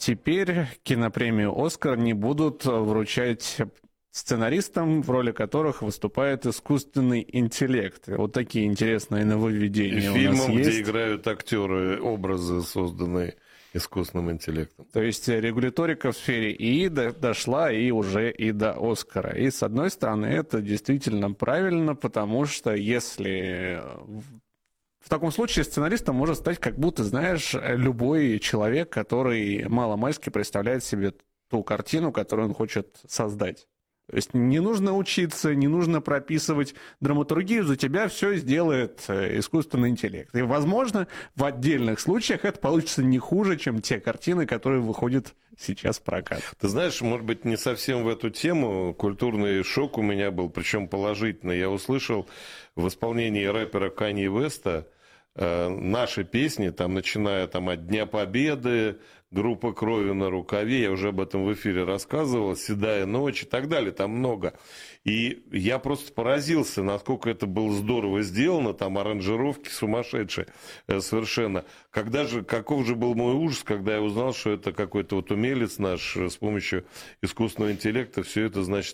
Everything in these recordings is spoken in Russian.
теперь кинопремию «Оскар» не будут вручать сценаристам, в роли которых выступает искусственный интеллект. Вот такие интересные нововведения у нас есть. Фильмам, где играют актеры, образы, созданные искусственным интеллектом. То есть регуляторика в сфере ИИ дошла и уже и до «Оскара». И, с одной стороны, это действительно правильно, потому что если... В таком случае сценаристом может стать, как будто, знаешь, любой человек, который маломальски представляет себе ту картину, которую он хочет создать. То есть не нужно учиться, не нужно прописывать драматургию, за тебя все сделает искусственный интеллект. И, возможно, в отдельных случаях это получится не хуже, чем те картины, которые выходят сейчас в прокат. Ты знаешь, может быть, не совсем в эту тему. Культурный шок у меня был, причем положительный. Я услышал в исполнении рэпера Канье Уэста наши песни, там, начиная от Дня Победы, группа «Кровью на рукаве», я уже об этом в эфире рассказывал, «Седая ночь» и так далее, там много. И я просто поразился, насколько это было здорово сделано, там аранжировки сумасшедшие совершенно. Каков же был мой ужас, когда я узнал, что это какой-то вот умелец наш с помощью искусственного интеллекта все это, значит,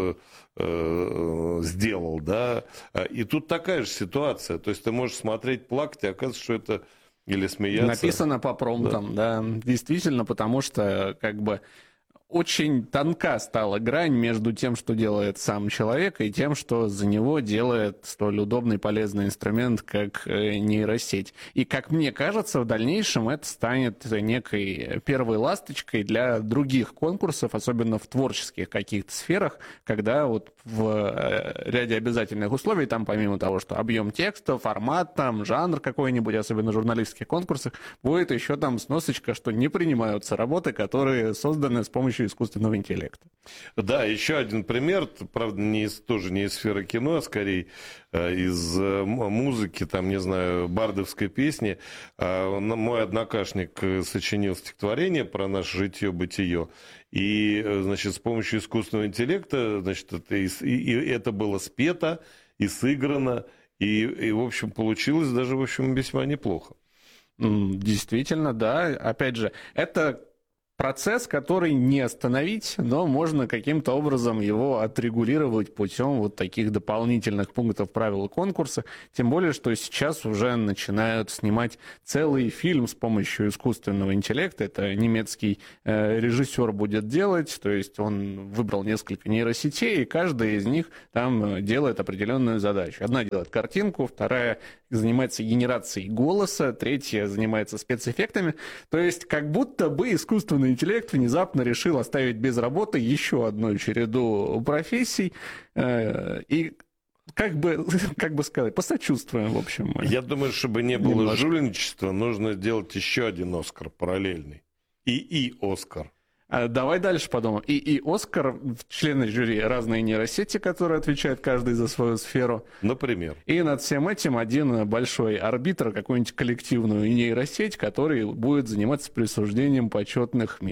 сделал, да. И тут такая же ситуация, то есть ты можешь смотреть, плакать, и оказывается, что это или смеяться. Написано по промптам, да, действительно, потому что очень тонка стала грань между тем, что делает сам человек, и тем, что за него делает столь удобный, полезный инструмент, как нейросеть. И, как мне кажется, в дальнейшем это станет некой первой ласточкой для других конкурсов, особенно в творческих каких-то сферах, когда вот в ряде обязательных условий, там помимо того, что объем текста, формат, там, жанр какой-нибудь, особенно в журналистских конкурсах, будет еще там сносочка, что не принимаются работы, которые созданы с помощью искусственного интеллекта. Да, еще один пример, правда, тоже не из сферы кино, а скорее из музыки, там, не знаю, бардовской песни. Мой однокашник сочинил стихотворение про наше житье-бытие, и, значит, с помощью искусственного интеллекта, значит, это было спето и сыграно, и, в общем, получилось даже, в общем, весьма неплохо. Действительно, да. Опять же, это процесс, который не остановить, но можно каким-то образом его отрегулировать путем вот таких дополнительных пунктов правил конкурса. Тем более, что сейчас уже начинают снимать целый фильм с помощью искусственного интеллекта. Это немецкий режиссер будет делать, то есть он выбрал несколько нейросетей, и каждая из них там делает определенную задачу. Одна делает картинку, вторая занимается генерацией голоса, третья занимается спецэффектами. То есть как будто бы искусственный интеллект внезапно решил оставить без работы еще одну череду профессий. И как бы сказать, посочувствуем, в общем. Я думаю, чтобы не было жульничества, нужно сделать еще один «Оскар» параллельный. ИИ-Оскар. Давай дальше подумаем. И «Оскар», члены жюри разные нейросети, которые отвечают каждый за свою сферу. Например. И над всем этим один большой арбитр, какую-нибудь коллективную нейросеть, который будет заниматься присуждением почетных мест.